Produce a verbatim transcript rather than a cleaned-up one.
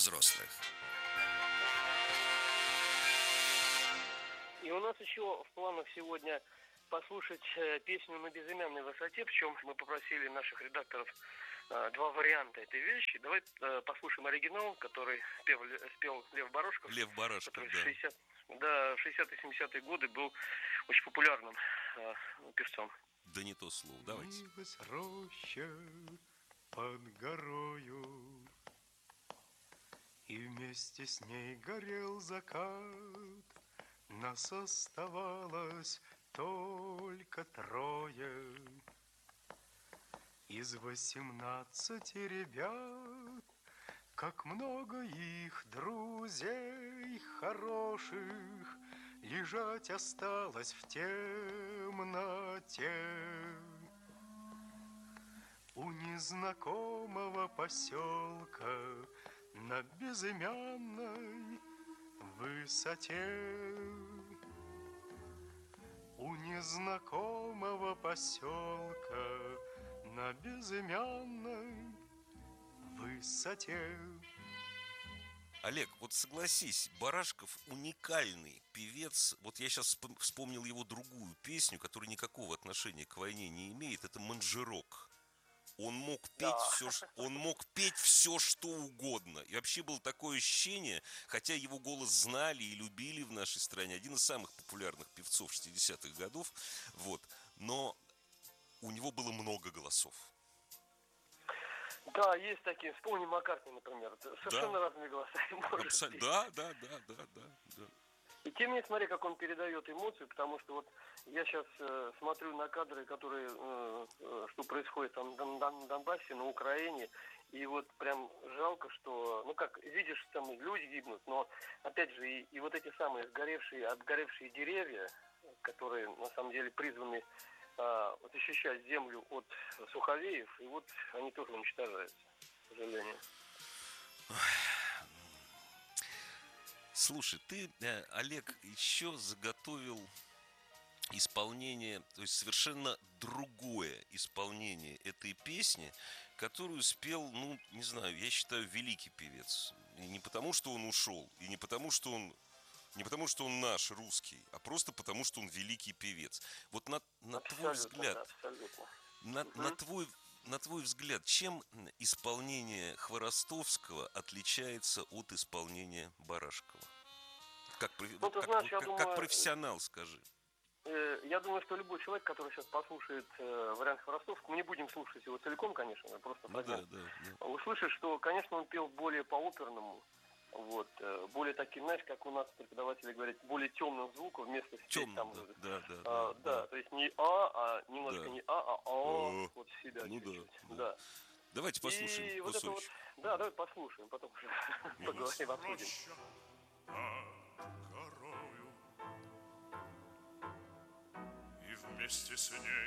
взрослых. И у нас еще в планах сегодня послушать э, песню «На безымянной высоте», причем мы попросили наших редакторов э, два варианта этой вещи. Давай э, послушаем оригинал, который спел, спел Лев Барашков. Лев Барашков, который да. в шестидесятые, да, в шестидесятые-семидесятые годы был очень популярным э, певцом. Да не то слово, давайте. Снилась роща под горою, и вместе с ней горел закат. Нас оставалось только трое из восемнадцати ребят. Как много их друзей хороших лежать осталось в темноте. У незнакомого поселка на безымянной высоте. У незнакомого поселка на безымянной высоте. Олег, вот согласись, Барашков уникальный певец. Вот я сейчас вспомнил его другую песню, которая никакого отношения к войне не имеет. Это «Манжерок». Он мог петь Да. все, он мог петь все, что угодно. И вообще было такое ощущение, хотя его голос знали и любили в нашей стране, один из самых популярных певцов шестидесятых годов, вот, но у него было много голосов. Да, есть такие. Вспомни Маккартни, например. Совершенно Да. разными голосами. Абсолютно. Да, да, да, да, да, да. И тем не менее, смотри, как он передает эмоцию, потому что вот я сейчас э, смотрю на кадры, которые, э, э, что происходит там на Дон- Донбассе, на Украине, и вот прям жалко, что, ну как, видишь, там люди гибнут, но опять же, и, и вот эти самые сгоревшие, обгоревшие деревья, которые на самом деле призваны э, вот, защищать землю от суховеев, и вот они тоже уничтожаются, к сожалению. Слушай, ты, э, Олег, еще заготовил исполнение, то есть совершенно другое исполнение этой песни, которую спел, ну, не знаю, я считаю, великий певец. И не потому, что он ушел, и не потому, что он, не потому, что он наш, русский, а просто потому, что он великий певец. Вот на, на твой взгляд, Да, абсолютно. на, Угу. на твой На твой взгляд, чем исполнение Хворостовского отличается от исполнения Барашкова? Как, Ну, ты как, знаешь, я как, думаю, как профессионал, скажи. э, я думаю, что любой человек, который сейчас послушает э, вариант Хворостовского, мы не будем слушать его целиком, конечно, мы просто Ну да, фрагмент, да, да. услышит, что, конечно, он пел более по-оперному, вот, э, более таким, знаешь, как у нас преподаватели говорят, более темным звуком вместо спеть Темным, там, да, да, да, а, да, да, да. то есть не а, а немножко Да. не а, а а, О, вот в себя ну да, чуть-чуть, да. да. Давайте послушаем И вот это вот, кусочек. да, давай послушаем, потом уже поговорим, обсудим. Роща под горою, и вместе с ней